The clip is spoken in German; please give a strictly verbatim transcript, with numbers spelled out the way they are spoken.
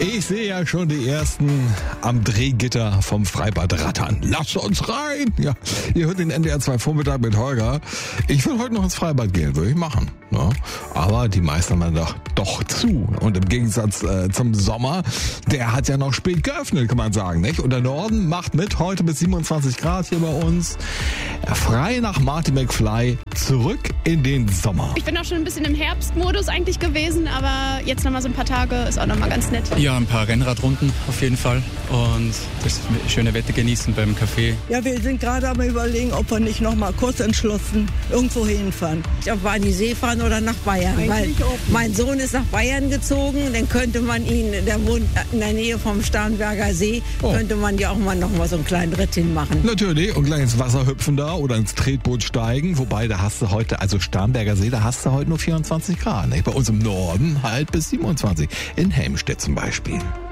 Ich sehe ja schon die ersten am Drehgitter vom Freibad rattern. Lass uns rein! Ja, ihr hört den N D R zwei Vormittag mit Holger. Ich würde heute noch ins Freibad gehen, würde ich machen. Ja, aber die meisten haben doch, doch zu. Und im Gegensatz äh, zum Sommer, der hat ja noch spät geöffnet, kann man sagen, nicht? Und der Norden macht mit, heute bis siebenundzwanzig Grad hier bei uns. Frei nach Marty McFly, zurück in den Sommer. Ich bin auch schon ein bisschen im Herbstmodus eigentlich gewesen, aber jetzt nochmal so ein paar Tage ist auch nochmal ganz nett. Ja, ein paar Rennradrunden auf jeden Fall und das schöne Wetter genießen beim Café. Ja, wir sind gerade am Überlegen, ob wir nicht noch mal kurz entschlossen irgendwo hinfahren. Ob wir an die See fahren oder nach Bayern. Weil mein Sohn ist nach Bayern gezogen, dann könnte man ihn, der wohnt in der Nähe vom Starnberger See, oh. könnte man ja auch mal noch mal so einen kleinen Ritt hinmachen. Natürlich, und gleich ins Wasser hüpfen da oder ins Tretboot steigen. Wobei, da hast du heute, also Starnberger See, da hast du heute nur vierundzwanzig Grad. Nicht? Bei uns im Norden halt bis siebenundzwanzig. In Helmstedt zum Beispiel.